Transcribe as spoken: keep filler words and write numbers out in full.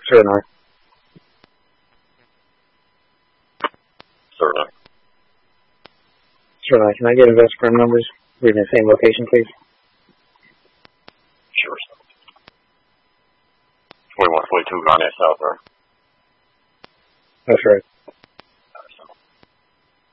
Certainly. Certainly. Certainly. Can I get invest firm numbers? We're in the same location, please. Sure. twenty-one twenty-two Garnett South, sir. That's right.